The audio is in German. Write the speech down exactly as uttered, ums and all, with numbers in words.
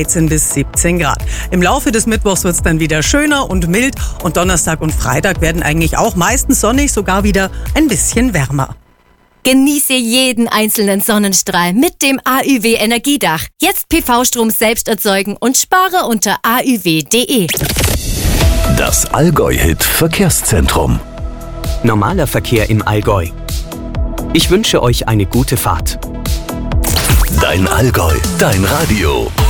dreizehn bis siebzehn Grad. Im Laufe des Mittwochs wird es dann wieder schöner und mild und Donnerstag und Freitag werden eigentlich auch meistens sonnig, sogar wieder ein bisschen wärmer. Genieße jeden einzelnen Sonnenstrahl mit dem A Ü W Energiedach. Jetzt P V-Strom selbst erzeugen und spare unter a ü w punkt de. Das Allgäu-Hit Verkehrszentrum. Normaler Verkehr im Allgäu. Ich wünsche euch eine gute Fahrt. Dein Allgäu, dein Radio.